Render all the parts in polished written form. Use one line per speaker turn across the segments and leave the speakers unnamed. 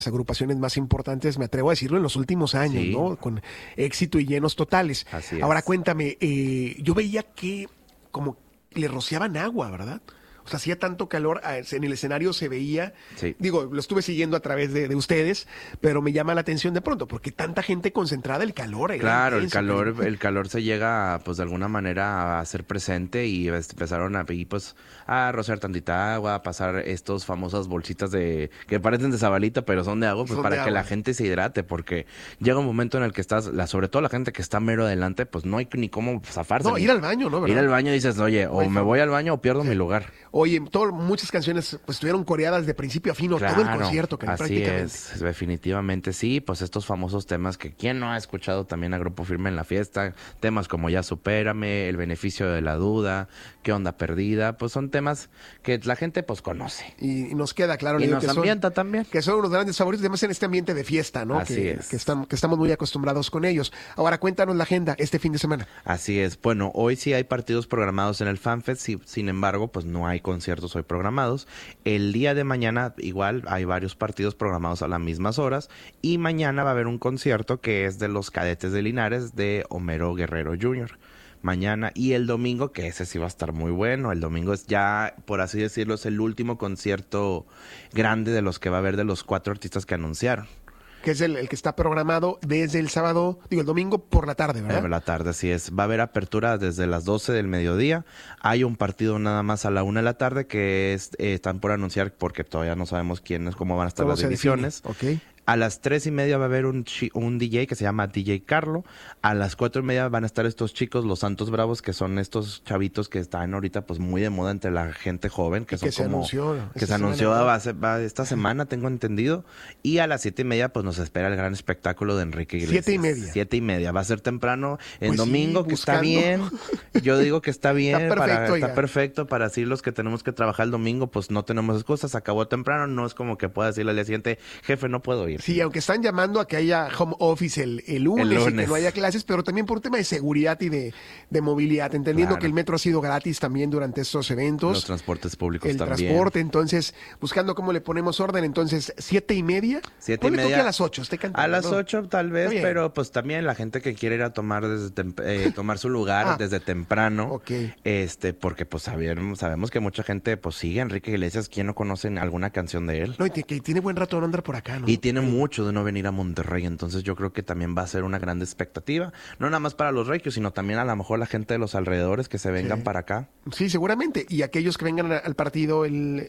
agrupaciones más importantes, me atrevo a decirlo, en los últimos años,
Sí.
¿no? Con éxito y llenos totales.
Así
Ahora
es.
cuéntame, yo veía que como le rociaban agua, ¿verdad? O sea, hacía tanto calor, en el escenario se veía,
Sí.
digo, lo estuve siguiendo a través de ustedes, pero me llama la atención de pronto, porque tanta gente concentrada, el calor era
Claro,
intenso,
el calor se llega, pues de alguna manera a hacer presente y empezaron a, pues, a rociar tantita agua, a pasar estos famosas bolsitas que parecen de sabalita, pero son de agua, pues
Son
para
de
que
agua.
la gente se hidrate, porque llega un momento en el que estás, sobre todo la gente que está mero adelante, pues no hay ni cómo zafarse.
No, ir al baño, ¿no?
Ir
¿Verdad?
al baño dices, oye,
No
o
hay
me
forma.
voy al baño o pierdo mi lugar.
Oye, muchas canciones pues estuvieron coreadas de principio a fin, o todo el concierto, que
así
prácticamente.
es, definitivamente sí, pues estos famosos temas que quién no ha escuchado también a Grupo Firme en la fiesta, temas como Ya Supérame, El Beneficio de la Duda, ¿Qué Onda Perdida? Pues son temas que la gente pues conoce.
Y nos queda claro,
Y
Leo,
nos ambienta también.
que son unos grandes favoritos, además en este ambiente de fiesta, ¿no?
Así
que,
es.
que estamos muy acostumbrados con ellos. Ahora cuéntanos la agenda este fin de semana.
Así es. Bueno, hoy sí hay partidos programados en el FanFest, sin embargo, pues no hay conciertos hoy programados. El día de mañana igual hay varios partidos programados a las mismas horas y mañana va a haber un concierto que es de los Cadetes de Linares de Homero Guerrero Jr. Mañana y el domingo, que ese sí va a estar muy bueno. El domingo es ya, por así decirlo, es el último concierto grande de los que va a haber de los 4 artistas que anunciaron.
Que es el que está programado desde el sábado, digo, el domingo por la tarde, ¿verdad?
De la tarde, así es. Va a haber apertura desde las 12 del mediodía. Hay un partido nada más a la 1 de la tarde que están por anunciar porque todavía no sabemos quiénes, cómo van a estar
¿Cómo
las
se
divisiones.
define? Ok.
A las 3:30 va a haber un DJ que se llama DJ Carlo. A las 4:30 van a estar estos chicos, los Santos Bravos, que son estos chavitos que están ahorita pues muy de moda entre la gente joven, que
Y
son
que se
como
anunció
que
esta
se anunció
semana,
esta semana, tengo entendido. Y a las 7:30 pues nos espera el gran espectáculo de Enrique Iglesias.
7:30.
7:30. Va a ser temprano en
Pues sí,
domingo, que está
buscando.
bien. Yo digo que está bien.
Está perfecto,
está
oiga.
perfecto para así los que tenemos que trabajar el domingo, pues no tenemos excusas. Acabó temprano, no es como que pueda decirle al día siguiente, jefe, no puedo ir.
Sí, aunque están llamando a que haya home office el lunes, y que
lunes.
no haya clases, pero también por un tema de seguridad y de movilidad, entendiendo
Claro.
que el metro ha sido gratis también durante estos eventos.
Los transportes públicos
El
también.
transporte, entonces, buscando cómo le ponemos orden, entonces, 7:30.
7:30.
Ponle tú que a las 8, esté cantando.
A las
¿no?
8 tal vez,
Está bien.
pero pues también la gente que quiere ir a tomar tomar su lugar
Ah,
desde temprano,
ok.
porque pues sabemos que mucha gente pues sigue a Enrique Iglesias, ¿quién no conoce alguna canción de él?
No, y que tiene buen rato de no andar por acá, ¿no?
Y tiene mucho de no venir a Monterrey, entonces yo creo que también va a ser una gran expectativa, no nada más para los regios, sino también a lo mejor la gente de los alrededores que se vengan
Sí.
para acá.
Sí, seguramente. Y aquellos que vengan al partido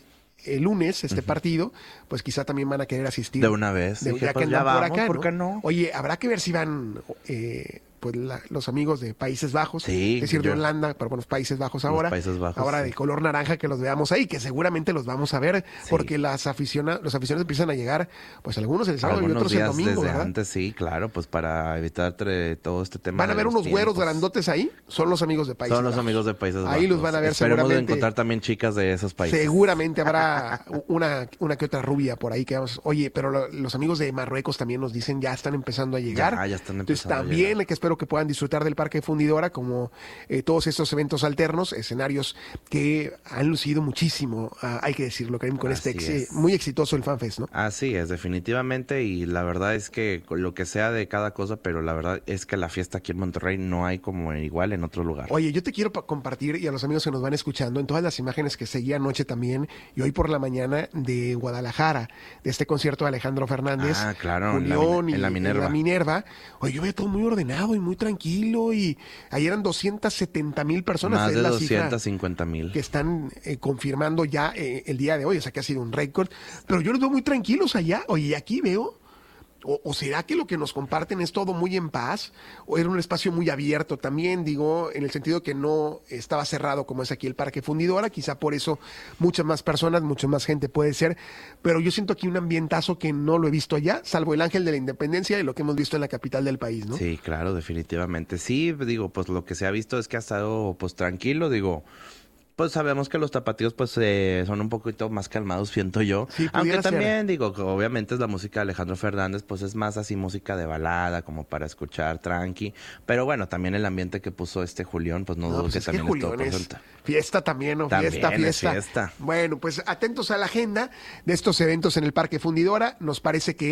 el lunes, partido, pues quizá también van a querer asistir.
De una vez. Dije,
ya
pues,
que
ya
andan por
vamos,
acá,
¿por qué no?
Oye, habrá que ver si van pues los amigos de Países Bajos,
Sí,
es decir, de
yo-
Holanda, pero bueno, los Países Bajos
Los
ahora.
Países Bajos,
ahora
sí.
de color naranja que los veamos ahí, que seguramente los vamos a ver,
Sí.
porque los aficionados empiezan a llegar, pues algunos el sábado y
Algunos
otros el
días
domingo,
desde
¿verdad?
antes, sí, claro, pues para evitar todo este tema.
Van a
de
ver
los
unos güeros
tiempos.
grandotes ahí, son los amigos de Países
Son los
Bajos.
amigos de Países Bajos.
Ahí los van a ver
Esperemos de
seguramente.
encontrar también chicas de esos países.
Seguramente habrá una que otra rubia por ahí que vamos. Oye, pero los amigos de Marruecos también nos dicen ya están empezando a llegar.
Ya están
Entonces
empezando a
también
llegar.
que espero que puedan disfrutar del Parque Fundidora, como todos estos eventos alternos, escenarios que han lucido muchísimo, hay que decirlo, Karim, con
Así es.
muy exitoso el FanFest, ¿no?
Así es, definitivamente, y la verdad es que lo que sea de cada cosa, pero la verdad es que la fiesta aquí en Monterrey no hay como igual en otro lugar.
Oye, yo te quiero compartir, y a los amigos que nos van escuchando, en todas las imágenes que seguí anoche también, y hoy por la mañana, de Guadalajara, de este concierto de Alejandro Fernández,
Ah, claro,
Julián
en la Minerva.
en la Minerva. Oye, yo veo todo muy ordenado y muy tranquilo, y ahí eran 270,000 personas.
Más
es
de
la cifra
250,000.
que están confirmando ya el día de hoy, o sea que ha sido un récord, pero yo los veo muy tranquilos allá. Oye, y aquí veo, o será que lo que nos comparten es todo muy en paz, o era un espacio muy abierto también, digo, en el sentido que no estaba cerrado como es aquí el Parque Fundidora, quizá por eso muchas más personas, mucha más gente puede ser, pero yo siento aquí un ambientazo que no lo he visto allá, salvo el Ángel de la Independencia y lo que hemos visto en la capital del país, ¿no?
Sí, claro, definitivamente. Sí, digo, pues lo que se ha visto es que ha estado pues tranquilo, digo, pues sabemos que los tapatíos pues son un poquito más calmados, siento yo.
Sí,
Aunque
pudiera ser.
también digo que obviamente es la música de Alejandro Fernández, pues es más así música de balada, como para escuchar tranqui. Pero bueno, también el ambiente que puso Julián, pues no
No,
dudo
pues
que
es que
también estuvo
Julián es
presente.
fiesta también, ¿no?
También
Fiesta,
es
fiesta.
fiesta.
Bueno, pues atentos a la agenda de estos eventos en el Parque Fundidora. Nos parece que